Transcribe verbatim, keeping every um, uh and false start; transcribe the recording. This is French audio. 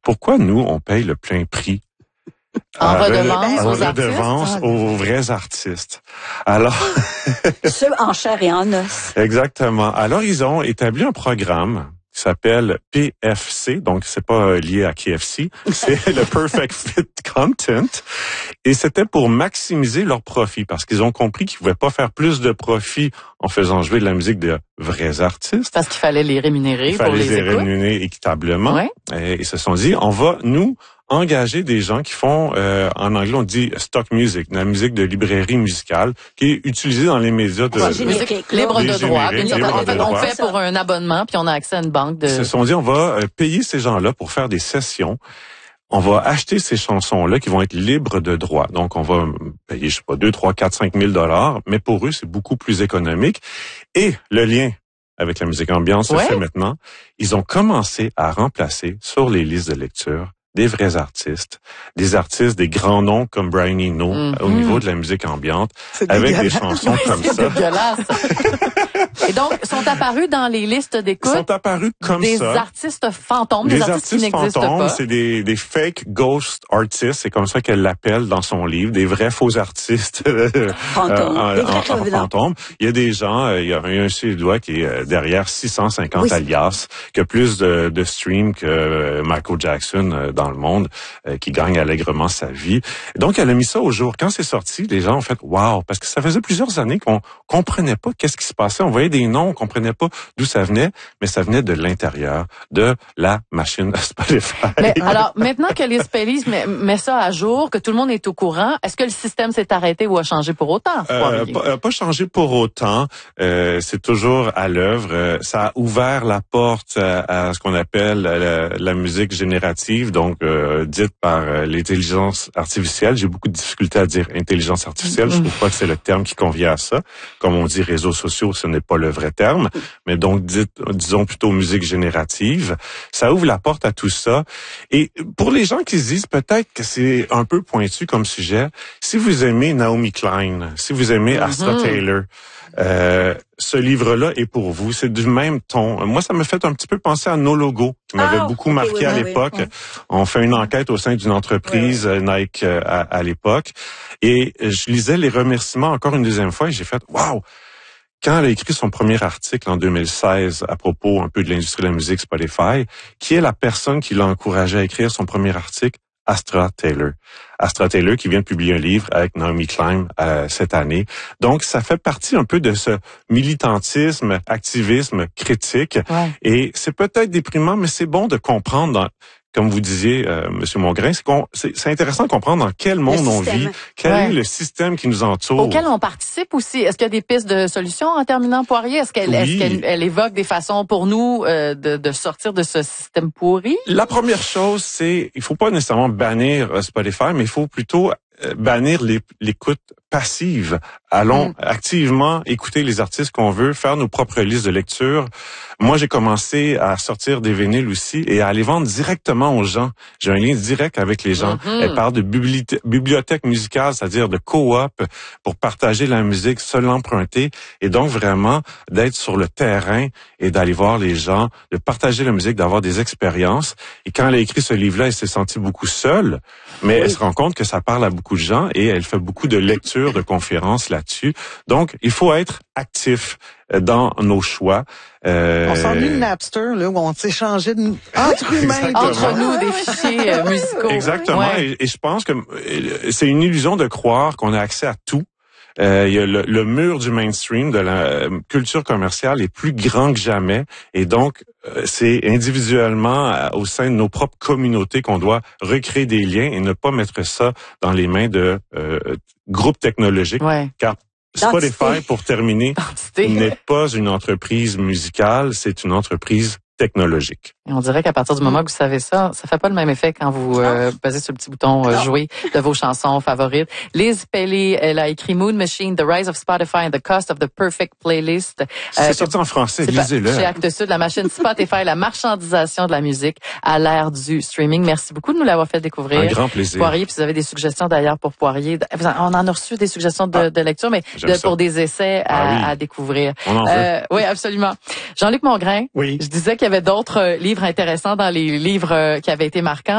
pourquoi nous, on paye le plein prix En euh, redevance, en aux, redevance artistes. aux vrais artistes. Alors, Ceux en chair et en os. exactement. Alors, ils ont établi un programme qui s'appelle P F C, donc c'est pas lié à K F C, c'est le Perfect Fit Content, et c'était pour maximiser leur profit, parce qu'ils ont compris qu'ils pouvaient pas faire plus de profit en faisant jouer de la musique de vrais artistes. Parce qu'il fallait les rémunérer Il pour fallait les les écoutes. rémunérer équitablement. Ouais. Et ils se sont dit, on va, nous, engager des gens qui font, euh, en anglais, on dit stock music, la musique de librairie musicale, qui est utilisée dans les médias de... Ouais, Musique générique, libre là. de droit. Des D'une génériques, certaine- libre En de fait, on droit. fait pour un abonnement, puis on a accès à une banque de... Ils se sont dit, on va euh, payer ces gens-là pour faire des sessions. On va acheter ces chansons-là qui vont être libres de droit. Donc, on va payer, je sais pas, deux, trois, quatre, cinq mille dollars. Mais pour eux, c'est beaucoup plus économique. Et le lien avec la musique ambiante se Ouais. fait maintenant. Ils ont commencé à remplacer sur les listes de lecture des vrais artistes, des artistes, des grands noms comme Brian Eno Mm-hmm. au niveau de la musique ambiante, C'est avec des dégueulasse. chansons comme C'est ça. dégueulasse. Et donc, sont apparus dans les listes Ils d'écoute sont apparus comme des ça. artistes fantômes, des Les artistes, qui artistes n'existent fantômes, pas. c'est des, des fake ghost artists, c'est comme ça qu'elle l'appelle dans son livre, des vrais faux artistes euh, Fantômes. en, Des vrais en- en revenants. fantômes. Il y a des gens, euh, il y a un, un Suédois qui est euh, derrière six cent cinquante Oui. alias, qui a plus de, de streams que euh, Michael Jackson euh, dans le monde, euh, qui gagne allègrement sa vie. Donc, elle a mis ça au jour. Quand c'est sorti, les gens ont fait « wow », parce que ça faisait plusieurs années qu'on comprenait pas qu'est-ce qui se passait. On voyait des noms, on comprenait pas d'où ça venait, mais ça venait de l'intérieur de la machine Spotify. Mais alors, maintenant que les Spellies met, met ça à jour, que tout le monde est au courant, est-ce que le système s'est arrêté ou a changé pour autant? Euh, Poirier? pas, euh, pas changé pour autant. Euh, c'est toujours à l'œuvre. Euh, ça a ouvert la porte à, à ce qu'on appelle la, la musique générative, donc euh, dite par euh, l'intelligence artificielle. J'ai beaucoup de difficultés à dire intelligence artificielle. Je trouve pas que c'est le terme qui convient à ça. Comme on dit réseaux sociaux, ce n'est pas le vrai terme. Mais donc, dites, disons plutôt musique générative. Ça ouvre la porte à tout ça. Et pour les gens qui se disent peut-être que c'est un peu pointu comme sujet, si vous aimez Naomi Klein, si vous aimez Astra Mhm. Taylor, euh, ce livre-là est pour vous. C'est du même ton. Moi, ça me fait un petit peu penser à Nos Logos, qui m'avait Ah, beaucoup ok, marqué oui, à oui, l'époque. oui. On fait une enquête au sein d'une entreprise, euh, Nike, euh, à, à l'époque. Et je lisais les remerciements encore une deuxième fois et j'ai fait « Wow! » Quand elle a écrit son premier article en deux mille seize à propos un peu de l'industrie de la musique Spotify, qui est la personne qui l'a encouragé à écrire son premier article? Astra Taylor. Astra Taylor qui vient de publier un livre avec Naomi Klein euh, cette année. Donc, ça fait partie un peu de ce militantisme, activisme critique. Ouais. Et c'est peut-être déprimant, mais c'est bon de comprendre, dans, comme vous disiez, euh, Monsieur Mongrain, c'est, qu'on, c'est, c'est intéressant de comprendre dans quel monde on système. vit, quel Ouais. est le système qui nous entoure. Auquel on participe aussi. Est-ce qu'il y a des pistes de solutions en terminant, Poirier? Est-ce qu'elle, Oui. est-ce qu'elle elle évoque des façons pour nous euh, de, de sortir de ce système pourri? La première chose, c'est, il faut pas nécessairement bannir euh, Spotify, mais il faut plutôt euh, bannir les, l'écoute passive. Allons Mm. activement écouter les artistes qu'on veut, faire nos propres listes de lecture. Moi, j'ai commencé à sortir des vinyles aussi et à aller vendre directement aux gens. J'ai un lien direct avec les gens. Mm-hmm. Elle parle de bibliothèque, bibliothèque musicale, c'est-à-dire de coop pour partager la musique, se l'emprunter et donc vraiment d'être sur le terrain et d'aller voir les gens, de partager la musique, d'avoir des expériences. Et quand elle a écrit ce livre-là, elle s'est sentie beaucoup seule, mais Oui. elle se rend compte que ça parle à beaucoup de gens et elle fait beaucoup de lectures, de conférences là-dessus. Donc, il faut être actif dans nos choix. Euh, On s'ennuie de Napster, là, où on s'échangeait de... entre humains. Exactement. Entre nous, des fichiers euh, musicaux. Exactement. Ouais. Et, et je pense que euh, c'est une illusion de croire qu'on a accès à tout. Euh, il y a le, le mur du mainstream de la euh, culture commerciale est plus grand que jamais. Et donc, euh, c'est individuellement euh, au sein de nos propres communautés qu'on doit recréer des liens et ne pas mettre ça dans les mains de euh, groupes technologiques. Ouais. Car D'entité. Spotify, pour terminer, Entité. n'est pas une entreprise musicale, c'est une entreprise technologique. Et on dirait qu'à partir du moment que vous savez ça, ça fait pas le même effet quand vous euh, basez sur le petit bouton euh, Non. jouer de vos chansons favorites. Liz Pelly, elle a écrit Moon Machine, The Rise of Spotify and the Cost of the Perfect Playlist. C'est Euh, sorti en français, C'est pas- lisez-le. Chez Actes Sud, la machine Spotify, la marchandisation de la musique à l'ère du streaming. Merci beaucoup de nous l'avoir fait découvrir. Un grand plaisir. Poirier, puis vous avez des suggestions d'ailleurs pour Poirier. Vous en- On en a reçu des suggestions de, de lecture, mais J'aime de- ça. pour des essais à, Ah oui. à découvrir. On en veut. Euh, oui, absolument. Jean-Luc Mongrain, Oui. je disais qu'il y avait d'autres euh, livres intéressants dans les livres euh, qui avaient été marquants.